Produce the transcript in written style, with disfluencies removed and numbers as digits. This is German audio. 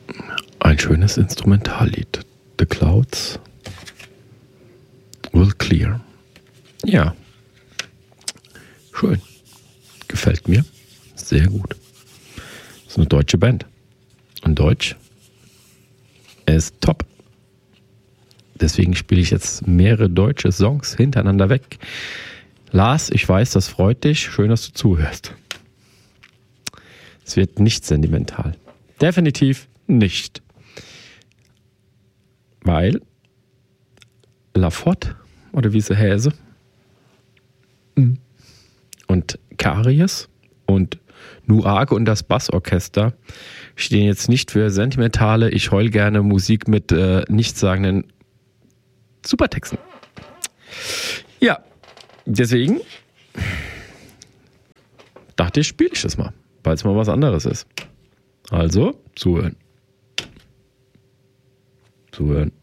Ein schönes Instrumentallied. The Clouds Will Clear. Ja. Schön. Gefällt mir. Sehr gut. Das ist eine deutsche Band. Und Deutsch ist top. Deswegen spiele ich jetzt mehrere deutsche Songs hintereinander weg. Lars, ich weiß, das freut dich. Schön, dass du zuhörst. Es wird nicht sentimental. Definitiv nicht. Weil Lafont, oder wie sie Häse, und Karies und Nurage und das Bassorchester stehen jetzt nicht für sentimentale, ich heul gerne Musik mit nichtssagenden Supertexten. Ja, deswegen dachte ich, spiele ich das mal, weil es mal was anderes ist. Also, zuhören. Zuhören.